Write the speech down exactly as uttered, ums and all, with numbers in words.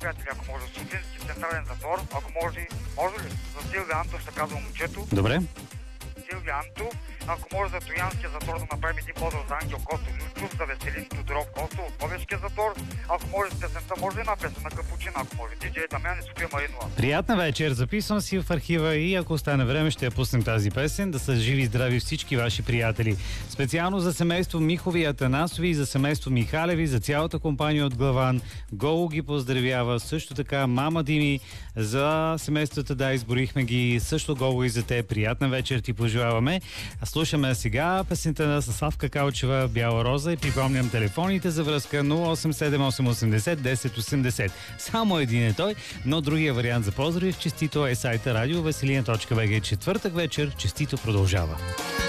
приятели, ако може, Софийски централен затвор, ако може, може ли? За Силвия Антов ще казва момчето. Добре. Силвия Антов, ако може за Троянския затвор да направим един поздрав за Ангел Костов Лючков, за Веселин Тодоров Костов от Повешкия затвор, ако може с песента, може ли една песен на Капучина, ако може, диджей Дамян и София Маринова. Приятна вечер, записвам си в архива и ако остане време ще я пуснем тази песен, да са живи и здрави всички ваши приятели. Специално за семейство Михови и Атанасови, за семейство Михалеви, за цялата компания от Главан. Голо ги поздравява, също така мама Дими, за семействата, да, изборихме ги, също Голо и за те. Приятна вечер ти пожелаваме. Слушаме сега песента на Славка Калчева «Бяла роза» и припомням телефоните за връзка нула осем седем осем осемдесет десет осемдесет. Само един е той, но другия вариант за поздрави в честито е сайта радио веселина точка бг. Четвъртък вечер честито продължава.